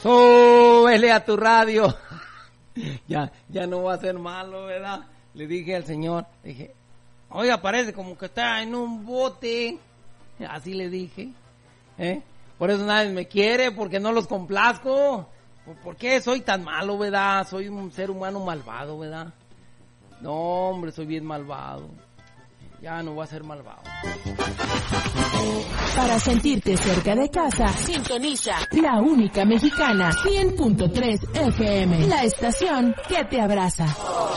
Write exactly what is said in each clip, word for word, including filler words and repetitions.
súbele a tu radio. ya, ya no va a ser malo, ¿verdad? Le dije al señor, dije, oiga, parece como que está en un bote. Así le dije, ¿eh? Por eso nadie me quiere, porque no los complazco. ¿Por qué soy tan malo, verdad? Soy un ser humano malvado, ¿verdad? No, hombre, soy bien malvado. Ya no voy a ser malvado. Para sentirte cerca de casa, sintoniza la única mexicana, cien punto tres F M, la estación que te abraza.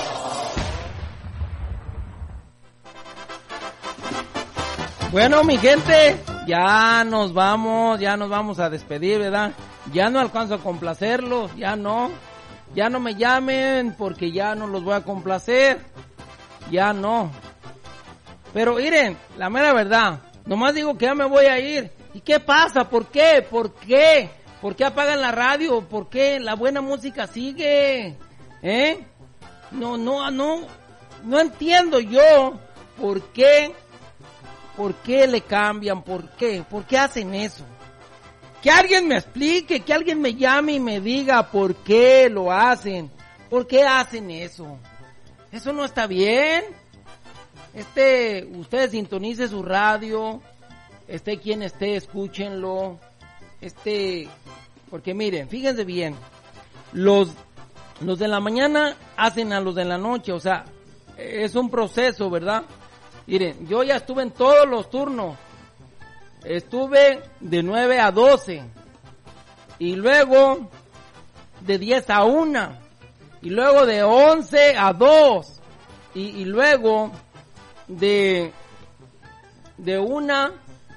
Bueno, mi gente, ya nos vamos, ya nos vamos a despedir, ¿verdad? Ya no alcanzo a complacerlos, ya no. Ya no me llamen porque ya no los voy a complacer. Ya no. Pero miren, la mera verdad, nomás digo que ya me voy a ir. ¿Y qué pasa? ¿Por qué? ¿Por qué? ¿Por qué apagan la radio? ¿Por qué la buena música sigue? ¿Eh? No, no, no, no entiendo yo por qué, por qué le cambian, por qué, por qué hacen eso. Que alguien me explique, que alguien me llame y me diga por qué lo hacen, por qué hacen eso. Eso no está bien. Este, usted sintonice su radio, esté quien esté, escúchenlo. Este, porque miren, fíjense bien, los, los de la mañana hacen a los de la noche, o sea, es un proceso, ¿verdad? Miren, yo ya estuve en todos los turnos. Estuve de nueve a doce y luego de diez a una y luego de once a dos y, y luego de de una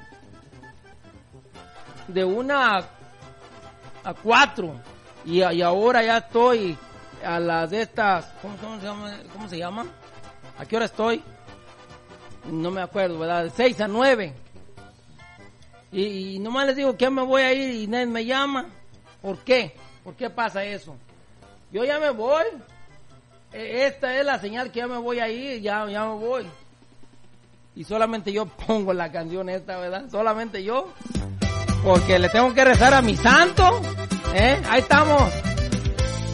de una a, a cuatro y, y ahora ya estoy a las de estas, ¿cómo, cómo se llama? ¿Cómo se llama? ¿A qué hora estoy? No me acuerdo, ¿verdad? De seis a nueve. Y, y nomás les digo que ya me voy a ir y nadie me llama. ¿Por qué? ¿Por qué pasa eso? Yo ya me voy. Esta es la señal que ya me voy a ir, ya, ya me voy. Y solamente yo pongo la canción esta, ¿verdad? Solamente yo. Porque le tengo que rezar a mi santo. ¿Eh? Ahí estamos.